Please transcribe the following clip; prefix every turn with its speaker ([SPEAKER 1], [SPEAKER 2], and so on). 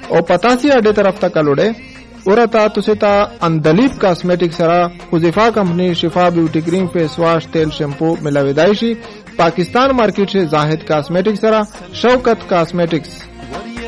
[SPEAKER 1] او 85 اډې طرف ته کلوړې ورته تاسو اندلیب کاسمیټک سره حذیفه کمپنی شفا بیوټی کریم فیس واش تیل شیمپو ملاوي دای شي. پاکستان مارکیټ سے زاهد کاسمیټک سره شوکت کاسمیټکس